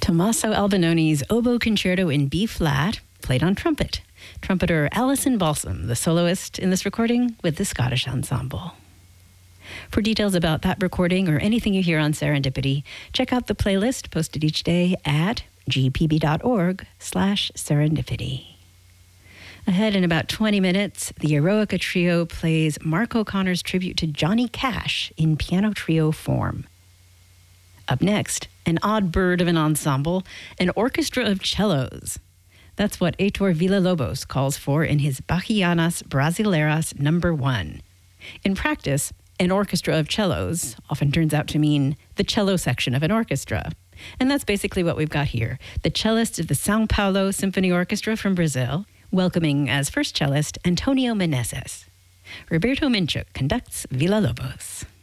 Tommaso Albinoni's Oboe Concerto in B-flat, played on trumpet. Trumpeter Alison Balsam, the soloist in this recording with the Scottish Ensemble. For details about that recording or anything you hear on Serendipity, check out the playlist posted each day at gpb.org/serendipity. Ahead in about 20 minutes, the Eroica Trio plays Mark O'Connor's tribute to Johnny Cash in piano trio form. Up next, an odd bird of an ensemble, an orchestra of cellos. That's what Heitor Villa-Lobos calls for in his Bachianas Brasileiras No. 1. In practice, an orchestra of cellos often turns out to mean the cello section of an orchestra. And that's basically what we've got here. The cellist of the São Paulo Symphony Orchestra from Brazil, welcoming as first cellist Antonio Meneses. Roberto Minchuk conducts Villa-Lobos.